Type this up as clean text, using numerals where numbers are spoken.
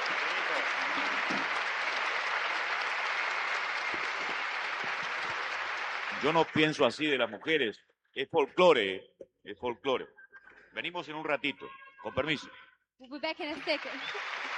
Yo no pienso así de las mujeres. Es folclore, es folclore. Venimos en un ratito. Con permiso. We'll be back in a second.